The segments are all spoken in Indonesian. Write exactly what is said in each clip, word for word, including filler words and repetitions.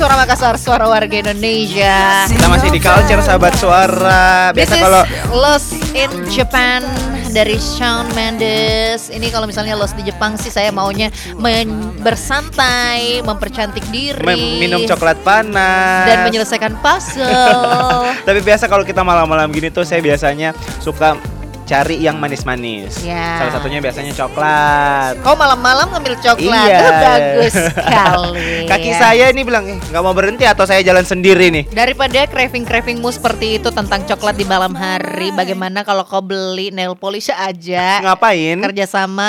Suara Makassar, suara warga Indonesia. Kita masih di culture sahabat suara. This Biasa is kalau Lost in Japan dari Shawn Mendes. Ini kalau misalnya Lost di Jepang sih saya maunya men- bersantai, mempercantik diri, mem- minum coklat panas dan menyelesaikan puzzle. Tapi biasa kalau kita malam-malam gini tuh saya biasanya suka cari yang manis-manis. Ya. Salah satunya biasanya coklat. Kau malam-malam ngambil coklat. Iya. Oh, bagus sekali. Kaki saya ini bilang, eh nggak mau berhenti atau saya jalan sendiri nih. Daripada craving-cravingmu seperti itu tentang coklat di malam hari, bagaimana kalau kau beli nail polish aja? Ngapain? Kerjasama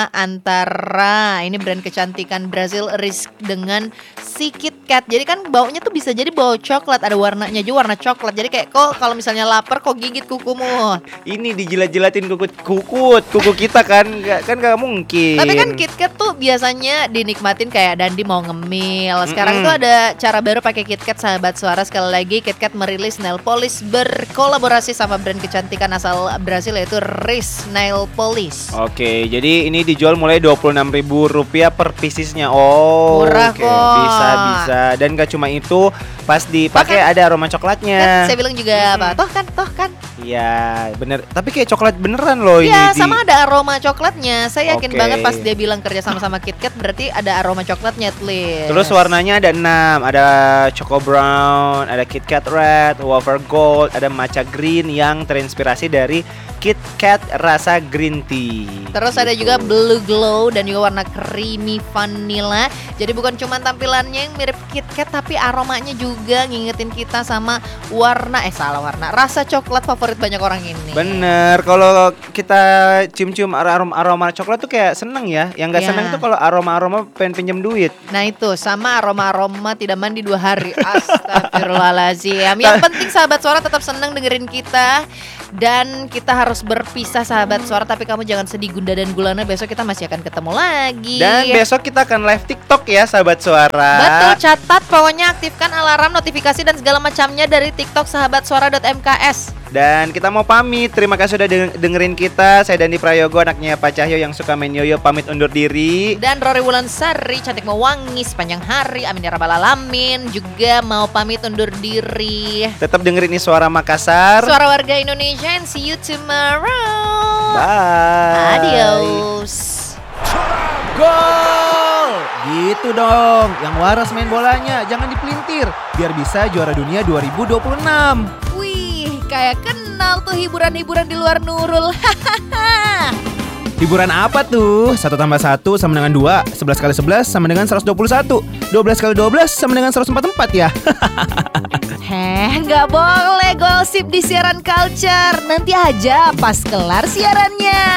antara ini brand kecantikan Brazil Risk dengan si Kit Kat. Jadi kan baunya tuh bisa jadi bau coklat, ada warnanya juga warna coklat. Jadi kayak kok kalau misalnya lapar kok gigit kukumu. Ini dijilat-jilatin kukut kukut kuku kita kan nggak kan nggak mungkin. Tapi kan Kit Kat tuh biasanya dinikmatin kayak Dandi mau ngemil. Sekarang Mm-mm. tuh ada cara baru pakai Kit Kat sahabat suara. Sekali lagi Kit Kat merilis nail polish berkolaborasi sama brand kecantikan asal Brazil yaitu Risk Nail Polish. Oke, jadi ini dijual mulai dua puluh enam ribu rupiah per piecesnya. Oh, Murah oke. kok. Bisa bisa. Dan gak cuma itu, pas dipakai Bahkan- ada aroma Kan coklatnya. saya bilang juga apa? Toh kan, toh kan. Iya, bener. Tapi kayak coklat beneran loh Iya, ini. di- sama ada aroma coklatnya. Saya yakin Oke. banget pas dia bilang kerja sama sama Kit Kat berarti ada aroma coklatnya at least. Terus warnanya ada enam, ada Choco Brown, ada Kit Kat Red, Wafer Gold, ada Matcha Green yang terinspirasi dari Kit Kat rasa green tea. Terus ada Gitu. juga Blue Glow dan juga warna creamy vanilla. Jadi bukan cuma tampilannya yang mirip Kit Kat tapi aromanya juga ngingetin kita sama warna eh salah warna rasa coklat favorit banyak orang ini. Bener, kalau kita cium-cium aroma aroma coklat tuh kayak seneng ya. Yang nggak Ya. seneng tuh kalau aroma-aroma pengen pinjem duit. Nah itu sama aroma-aroma tidak mandi dua hari. Astagfirullahaladzim. Yang penting sahabat suara tetap senang dengerin kita. Dan kita harus berpisah sahabat suara. Tapi kamu jangan sedih Gunda dan Gulana. Besok kita masih akan ketemu lagi. Dan besok kita akan live TikTok ya sahabat suara. Betul, catat pokoknya aktifkan alarm, notifikasi dan segala macamnya dari TikTok sahabat suara.mks. Dan kita mau pamit. Terima kasih sudah deng- dengerin kita. Saya Dandi Prayogo, anaknya Pak Cahyo yang suka main yoyo, pamit undur diri. Dan Rory Wulansari, cantik mau wangi sepanjang hari. Amin ya rabbal alamin. Juga mau pamit undur diri. Tetap dengerin ini Suara Makassar. Suara warga Indonesia and see you tomorrow. Bye. Adios. Gol! Gitu dong, yang waras main bolanya, jangan dipelintir, biar bisa juara dunia dua ribu dua puluh enam. Wih, kayak kenal tuh hiburan-hiburan di luar Nurul. Hiburan apa tuh? Satu tambah satu sama dengan dua, sebelas kali sebelas sama dengan seratus dua puluh satu, dua belas kali dua belas sama dengan seratus empat puluh empat ya. Heh, nggak boleh gosip di siaran culture. Nanti aja pas kelar siarannya.